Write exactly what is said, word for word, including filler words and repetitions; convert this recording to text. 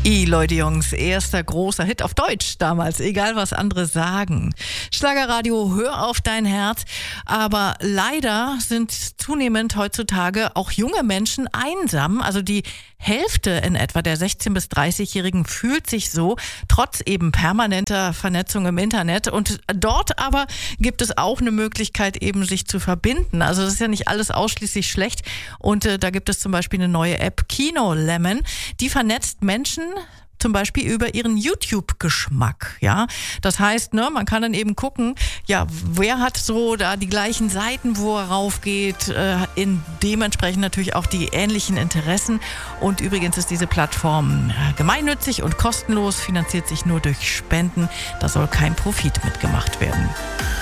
I, Leute Jungs, erster großer Hit auf Deutsch damals, egal was andere sagen. Schlagerradio, hör auf dein Herz. Aber leider sind zunehmend heutzutage auch junge Menschen einsam. Also die Hälfte in etwa der sechzehn- bis dreißigjährigen fühlt sich so, trotz eben permanenter Vernetzung im Internet. Und dort aber gibt es auch eine Möglichkeit, eben sich zu verbinden. Also das ist ja nicht alles ausschließlich schlecht. Und äh, da gibt es zum Beispiel eine neue App, Kino Lemon, die vernetzt Menschen zum Beispiel über ihren YouTube-Geschmack, ja. Das heißt, ne, man kann dann eben gucken, ja, wer hat so da die gleichen Seiten, wo er raufgeht, äh, in dementsprechend natürlich auch die ähnlichen Interessen. Und übrigens ist diese Plattform äh, gemeinnützig und kostenlos, finanziert sich nur durch Spenden. Da soll kein Profit mitgemacht werden.